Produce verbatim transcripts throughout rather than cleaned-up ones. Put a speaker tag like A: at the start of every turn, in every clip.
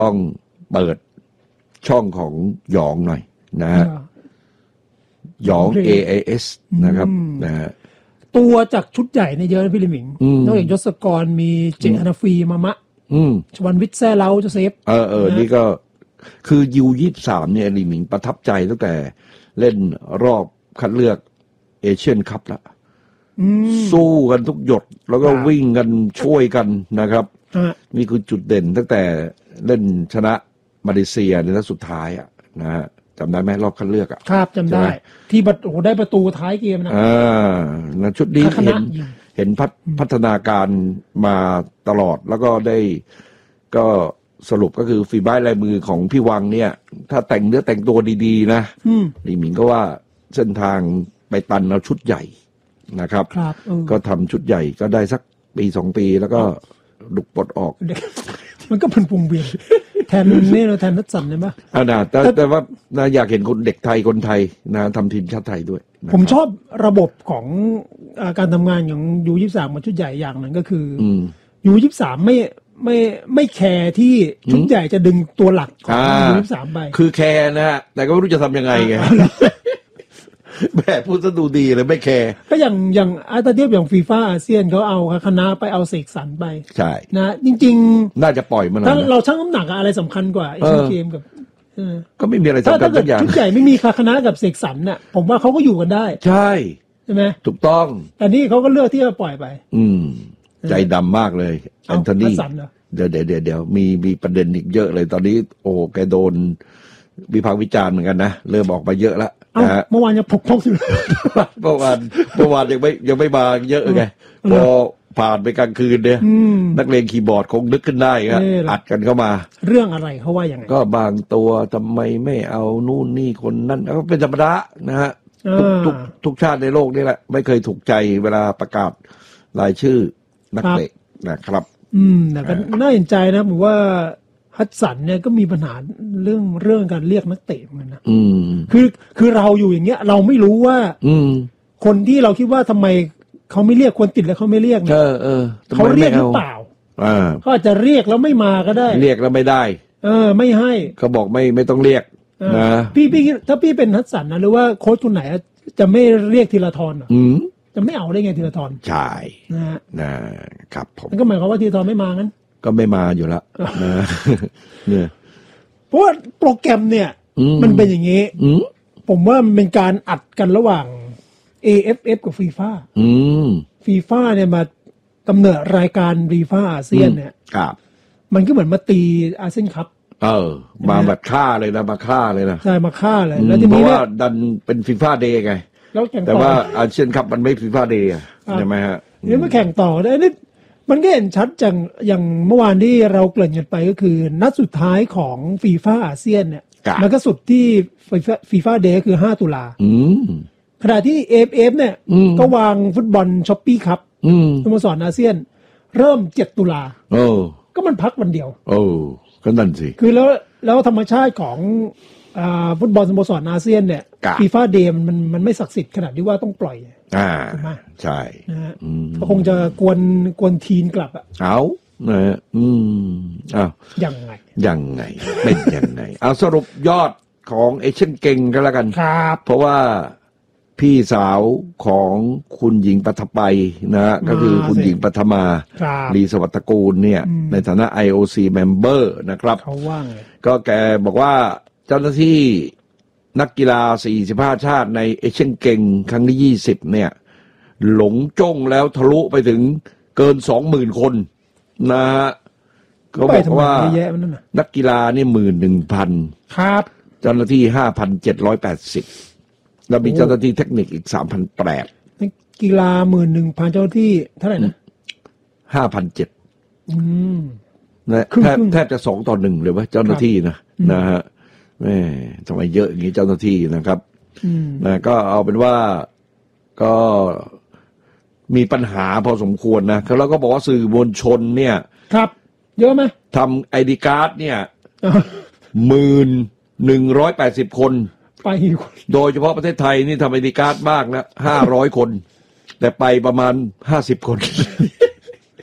A: ต้องเปิดช่องของหยองหน่อยนะฮะหยอง เอ ไอ เอส นะครับนะฮะ
B: ตัวจากชุดใหญ่ในเยอะนะพี่ลิมิงนอกจากยศกรมีเจฮานาฟีมามะชวันวิทย์แซ่เล้าโจเซฟ
A: เออเออนี่ก็คือยูยี่สิบสามเนี่ยลิมิงประทับใจตั้งแต่เล่นรอบคัดเลือกเอเชียนคัพละสู้กันทุกหยดแล้วก็วิ่งกันช่วยกันนะครับนี่คือจุดเด่นตั้งแต่เล่นชนะมาเลเซียในนัดสุดท้ายอ่ะนะฮะจำได้ไหมรอบคัดเลือกอ่ะ
B: ครับจำได้ที่โอ้ได้ประตูท้ายเกมนะ
A: อ่าชุดนี้เห็นเห็นพัฒนาการมาตลอดแล้วก็ได้ก็สรุปก็คือฝีไม้ลายมือของพี่วังเนี่ยถ้าแต่งเนื้อแต่งตัวดีๆนะลีหมิงก็ว่าเส้นทางไปตันเอาชุดใหญ่นะครับก็ทำชุดใหญ่ก็ได้สักปีสองปีแล้วก็ลุกปลดออก
B: มันก็เป็นวงเวียนแทนนี่เราแทนนัดสันเลยปะ
A: อ่านะแต่แต่ว่าอยากเห็นคนเด็กไทยคนไทยนะทำทีมชาติไทยด้วย
B: ผมชอบระบบของการทำงานของยูยี่สิบสามมาชุดใหญ่อย่างหนึ่งก็คือยูยี่สิบสามไม่ไม่ไม่แคร์ที่ชุดใหญ่จะดึงตัวหลักของยูยี่สิบสามไป
A: คือแคร์นะฮะแต่ก็ไม่รู้จะทำยังไงไงแบบพูดซะดูดีเลยไม่แคร์
B: ก็อย่างอย่างอาตาเทียบอย่างฟีฟ่าอาเซียนเขาเอาคณะไปเอาเสกสรรไป
A: ใช่
B: นะจริง
A: ๆน่าจะปล่อยมัน
B: ถ้าเราชั่งน้ำหนักอะไรสำคัญกว่าเอเชียนเกมกับ
A: ก็ไม่มีอะไรสำคัญสักอย่าง
B: ชุดใหญ่ไม่มีคณะกับเสกสรรน่ะผมว่าเขาก็อยู่กันได้
A: ใช่
B: ใช่ไหม
A: ถูกต้อง
B: แต่นี่เขาก็เลือกที่จะปล่อยไป
A: อืมใจดำมากเลยแอนโทนีเดี๋ยวเดี๋ยวเดี๋ยวมีมีประเด็นอีกเยอะเลยตอนนี้โอ้แกโดนวิพากษ์วิจารณ์เหมือนกันนะเริ่มออกมาเยอะแล้ว
B: นะฮะเมื่อวานยังปกป้องอยู่
A: เมื่อวานเมื่อวานยังไม่ยังไม่มาเยอะไงพอผ่านไปกลางคืนเนี่ยนักเลงคีย์บอร์ดคงนึกขึ้นได้ครับอัดกันเข้ามา
B: เรื่องอะไรเขาว่าอย่างไง
A: ก็บางตัวทำไมไม่เอานู่นนี่คนนั้นก็เป็นธรรมดานะฮะทุกทุกทุกชาติในโลกนี่แหละไม่เคยถูกใจเวลาประกาศรายชื่อนักเตะนะครับ
B: อืมแต่ก็น่าเห็นใจนะผมว่าฮัตสันเนี่ยก็มีปัญหาเรื่องเรื่องการเรียกนักเตะเหมือนกันนะ
A: อืม
B: คือคือเราอยู่อย่างเงี้ยเราไม่รู้ว่า
A: อืม
B: คนที่เราคิดว่าทำไมเขาไม่เรียกคนติดแล้วเขาไม่เรียก
A: เออเออ
B: เขาเรียกหรือเปล่า
A: อ่า
B: เขาอาจจะเรียกแล้วไม่มาก็ได้
A: เรียกแล้วไม่ได้
B: เออไม่ให้
A: เขาบอกไม่ไม่ต้องเรียกนะ
B: พี่พี่ถ้าพี่เป็นฮัตสันนะหรือว่าโค้ชคนไหนจะไม่เรียกธีรทรหรอ
A: อืม
B: จะไม่เอาได้ไงธีรทร
A: ใช่
B: นะฮะ
A: นะครับผม
B: นั่นก็หมายความว่าธีรทรไม่มางั้น
A: ก็ไม่มาอยู่แล้วนะเนี่ย
B: เพราะว่าโปรแกรมเนี่ยมันเป็นอย่างนี้ผมว่ามันเป็นการอัดกันระหว่าง เอ เอฟ เอฟ กับฟีฟ่าฟีฟ่าเนี่ยมากำเนิดรายการฟีฟ่าอาเซียนเนี่ยมันก็เหมือนมาตีอาเซียนคัพ
A: เออมาแบบฆ่าเลยนะมาฆ่าเลยนะ
B: ใช่มาฆ่าเลยแล้วทีนี้
A: เพราะว่าดันเป็นฟีฟ่าเดย์ไงแต่ว่าอาเซียนคัพมันไม่ฟีฟ่าเดย์ใช่ไหมฮะ
B: นี่มาแข่งต่อได้นี่มันก็เห็นชัดจังอย่างเมื่อวานที่เราเกริ่นกันไปก็คือนัดสุดท้ายของฟีฟ่าอาเซียนเนี่ยมันก็สุดที่ฟีฟ่าเดย์คือห้าตุลาขณะที่ เอ เอฟ เอฟ เนี่ยก็วางฟุตบอลช้อปปี้คัพสโมสรอาเซียนเริ่มเจ็ดตุลาก็มันพักวันเดียว
A: โอ้ก็นั่นสิ
B: คือแล้วแล้วธรรมชาติของฟุตบอลสโมสรอาเซียนเนี่ยฟีฟ่าเดย์มันมันไม่ศักดิ์สิทธิ์ขนาดที่ว่าต้องปล่อย
A: อ่าใช่
B: นะฮะก็คงจะกวนกวนทีนกลับอ่ะ
A: เอานะฮะอืมอ้าว
B: ยังไง
A: ยังไงเป็นยังไงเอาสรุปยอดของเอเชียนเก่งกันแล้วกัน
B: ครับ
A: เพราะว่าพี่สาวของคุณหญิงปฐปัยนะฮะก็คือคุณหญิงปฐมาลีสวัสดิ์ตระกูลเนี่ยในฐานะ ไอ โอ ซี member นะครับ
B: เขาว่าไง
A: ก็แกบอกว่าเจ้าหน้าที่นักกีฬาสี่สิบห้าชาติในเอเชียนเกมครั้งที่ยี่สิบเนี่ยหลงจ้องแล้วทะลุไปถึงเกิน สองหมื่น คนนะฮะเขาบอกว่านักกีฬานี่ หนึ่งหมื่นหนึ่งพัน
B: ครับ
A: เจ้าหน้าที่ ห้าพันเจ็ดร้อยแปดสิบ แล้วมีเจ้าหน้าที่เทคนิคอีก สามพันแปดร้อย
B: นักกีฬา หนึ่งหมื่นหนึ่งพัน เจ้าหน้าที่เท่าไหร่นะ
A: ห้าพันเจ็ดร้อย
B: อืม
A: นะแทบแทบจะสองต่อหนึ่งเลยว่าเจ้าหน้าที่นะนะฮะแม่ทำไมเยอะอย่างนี้เจ้าหน้าที่นะครับนะก็เอาเป็นว่าก็มีปัญหาพอสมควรนะแล้วก็บอกว่าสื่อมวลชนเนี่ย
B: ครับเยอะไหม
A: ทำไอดีการ์ดเนี่ยหมื่นหนึ่งร้อยแปดสิบคน
B: ไป
A: โดยเฉพาะประเทศไทยนี่ทำไอดีการ์ดมากนะห้าร้อยคนแต่ไปประมาณห้าสิบคน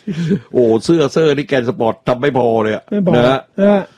A: โอ้เสื้อเสื้อนี่แกนสปอร์ตทำไม่พอเลยอะ
B: ไม่พอ
A: นะฮะ